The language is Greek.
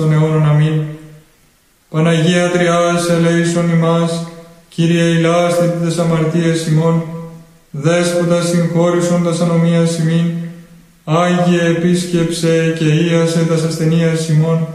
των αιώνων. Αμήν. Παναγία Τριάς, ελέησον ημάς. Κύριε ηλάστη τες αμαρτίες ημών. Δέσποτα συγχώρησον τας ανομίας ημίν. Άγιε επίσκεψε και ίασε τας ασθενείας ημών.